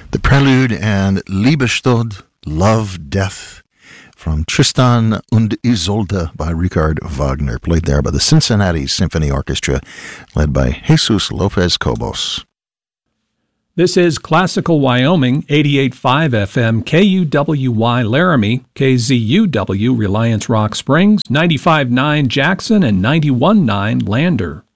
The Prelude and Liebestod, Love, Death, from Tristan und Isolde by Richard Wagner, played there by the Cincinnati Symphony Orchestra, led by Jesus Lopez Cobos. This is Classical Wyoming, 88.5 FM, KUWY Laramie, KZUW Reliance Rock Springs, 95.9 Jackson, and 91.9 Lander.